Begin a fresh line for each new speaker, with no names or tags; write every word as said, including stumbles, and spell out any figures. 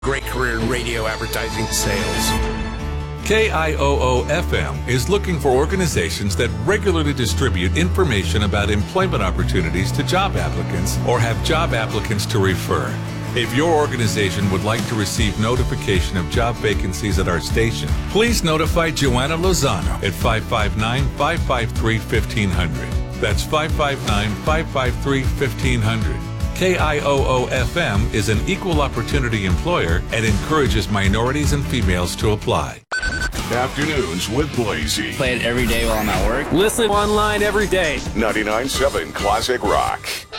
Great career in radio advertising sales.
K I O O F M is looking for organizations that regularly distribute information about employment opportunities to job applicants or have job applicants to refer. If your organization would like to receive notification of job vacancies at our station, please notify Joanna Lozano at five five nine, five five three, fifteen hundred. That's five five nine, five five three, fifteen hundred. K I O O F M is an equal opportunity employer and encourages minorities and females to apply.
Afternoons with Blazy.
Play it every day while I'm at work.
Listen online every day.
ninety-nine point seven Classic Rock.